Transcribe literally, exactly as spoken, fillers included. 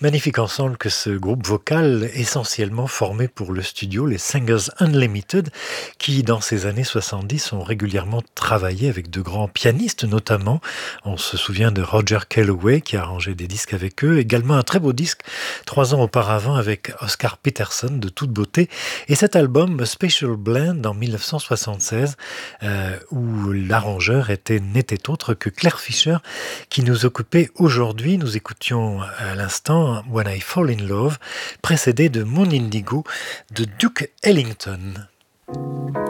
Magnifique ensemble que ce groupe vocal essentiellement formé pour le studio, les Singers Unlimited, qui dans ces années soixante-dix ont régulièrement travaillé avec de grands pianistes notamment. On se souvient de Roger Kellaway qui a arrangé des disques avec eux, également un très beau disque trois ans auparavant avec Oscar Peterson de toute beauté, et cet album Special Blend en mille neuf cent soixante-seize euh, où l'arrangeur était n'était autre que Claire Fischer qui nous occupait aujourd'hui. Nous écoutions à l'instant When I Fall in Love, précédé de Moon Indigo de Duke Ellington.